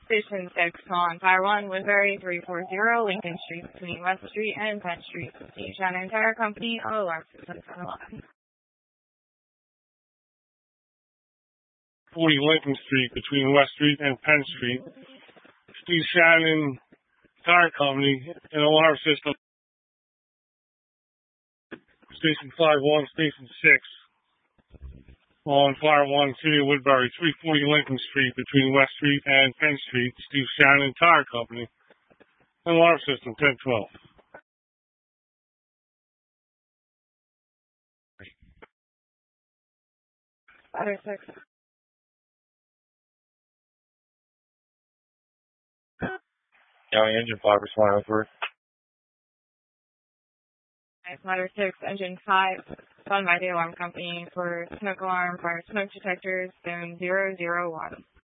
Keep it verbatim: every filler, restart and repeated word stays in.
Station six on Fire one, Woodbury three forty, Lincoln Street between West Street and Penn Street. Steve Shannon Tire Company, alarm system eleven. forty Lincoln Street between West Street and Penn Street. Steve Shannon Tire Company, an alarm system. Station five one, Station six on Fire one, City of Woodbury, three forty Lincoln Street between West Street and Penn Street. Steve Shannon Tire Company, an alarm system, ten twelve. Fire six. County Engine five, respond over. Ladder six, Engine five, done by the alarm company for smoke alarm, fire smoke detectors, zone zero zero one.